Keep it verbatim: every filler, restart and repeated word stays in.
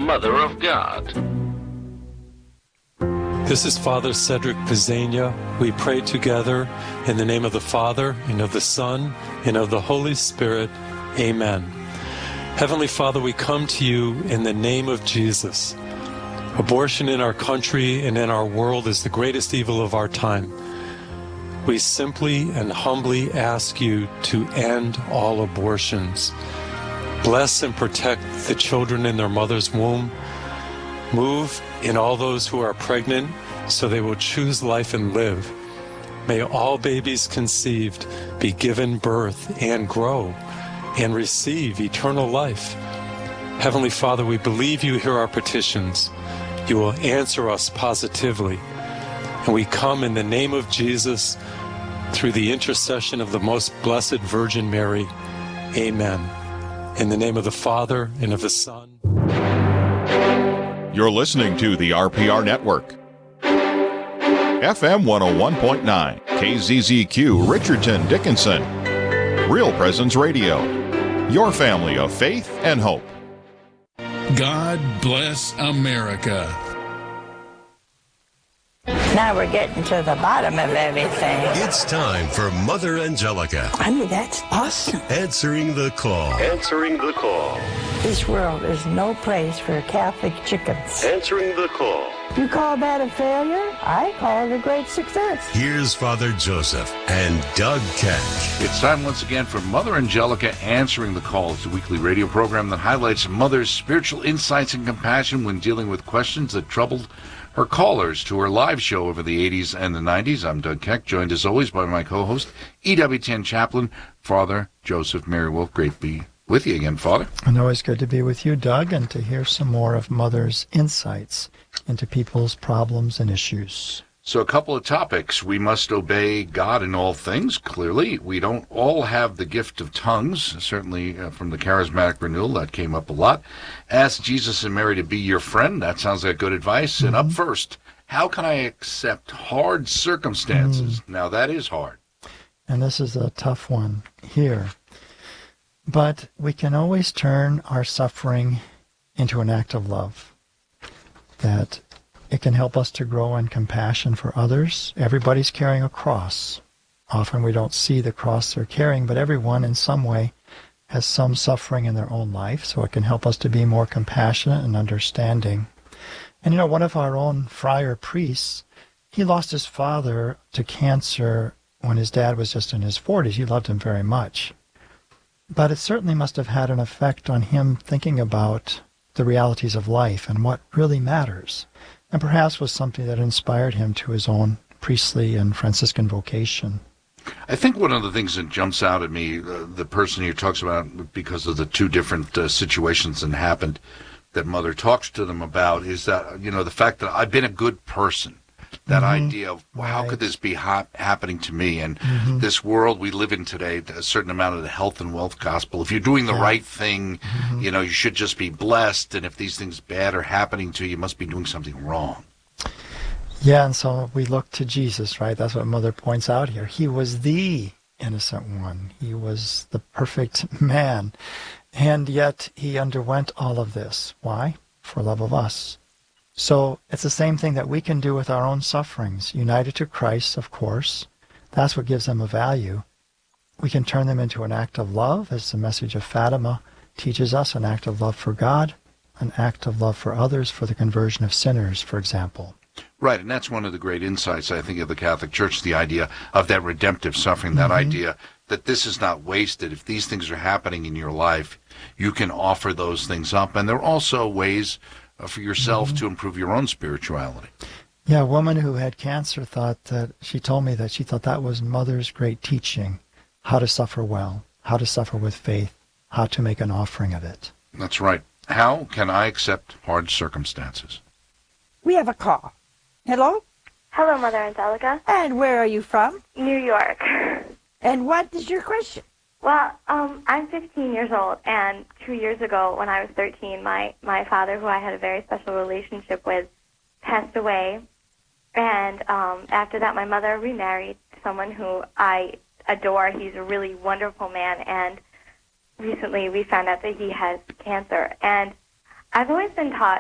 Mother of God. This is Father Cedric Pizzania. We pray together in the name of the Father, and of the Son, and of the Holy Spirit. Amen. Heavenly Father, we come to you in the name of Jesus. Abortion in our country and in our world is the greatest evil of our time. We simply and humbly ask you to end all abortions. Bless and protect the children in their mother's womb. Move in all those who are pregnant so they will choose life and live. May all babies conceived be given birth and grow and receive eternal life. Heavenly Father, we believe you hear our petitions. You will answer us positively. And we come in the name of Jesus through the intercession of the most blessed Virgin Mary. Amen. In the name of the Father, and of the Son. You're listening to the R P R Network. F M one oh one point nine, K Z Z Q, Richardson, Dickinson. Real Presence Radio. Your family of faith and hope. God bless America. Now we're getting to the bottom of everything. It's time for Mother Angelica. I mean, that's awesome. Answering the call. Answering the call. This world is no place for Catholic chickens. Answering the call. You call that a failure? I call it a great success. Here's Father Joseph and Doug Keck. It's time once again for Mother Angelica Answering the Call. It's a weekly radio program that highlights Mother's spiritual insights and compassion when dealing with questions that troubled her callers to her live show over the eighties and the nineties. I'm Doug Keck, joined as always by my co-host, E W ten chaplain, Father Joseph Mary Wolf. Great to be with you again, Father. And always good to be with you, Doug, and to hear some more of Mother's insights into people's problems and issues. So a couple of topics. We must obey God in all things, clearly. We don't all have the gift of tongues, certainly uh, from the Charismatic Renewal, that came up a lot. Ask Jesus and Mary to be your friend. That sounds like good advice. Mm-hmm. And up first, how can I accept hard circumstances? Mm. Now, that is hard. And this is a tough one here. But we can always turn our suffering into an act of love. That it can help us to grow in compassion for others. Everybody's carrying a cross. Often we don't see the cross they're carrying, but everyone in some way has some suffering in their own life, so it can help us to be more compassionate and understanding. And you know, one of our own friar priests, he lost his father to cancer when his dad was just in his forties. He loved him very much. But it certainly must have had an effect on him thinking about the realities of life and what really matters. And perhaps was something that inspired him to his own priestly and Franciscan vocation. I think one of the things that jumps out at me, uh, the person here talks about, because of the two different uh, situations that happened that Mother talks to them about, is that, you know, the fact that I've been a good person. That mm-hmm. idea of, well, how right. could this be ha- happening to me? And mm-hmm. this world we live in today, a certain amount of the health and wealth gospel. If you're doing the yeah. right thing, mm-hmm. you know, you should just be blessed. And if these things bad are happening to you, you must be doing something wrong. Yeah, and so we look to Jesus, right? That's what Mother points out here. He was the innocent one. He was the perfect man. And yet he underwent all of this. Why? For love of us. So it's the same thing that we can do with our own sufferings. United to Christ, of course. That's what gives them a value. We can turn them into an act of love, as the message of Fatima teaches us, an act of love for God, an act of love for others, for the conversion of sinners, for example. Right, and that's one of the great insights, I think, of the Catholic Church, the idea of that redemptive suffering, that mm-hmm. idea that this is not wasted. If these things are happening in your life, you can offer those things up. And there are also ways for yourself mm-hmm. to improve your own spirituality. Yeah, a woman who had cancer thought that, she told me that she thought that was Mother's great teaching, how to suffer well, how to suffer with faith, how to make an offering of it. That's right. How can I accept hard circumstances? We have a call. Hello? Hello, Mother Angelica. And where are you from? New York. And what is your question? Well, um, I'm fifteen years old, and two years ago, when I was thirteen, my, my father, who I had a very special relationship with, passed away. And um, after that, my mother remarried someone who I adore. He's a really wonderful man, and recently we found out that he has cancer. And I've always been taught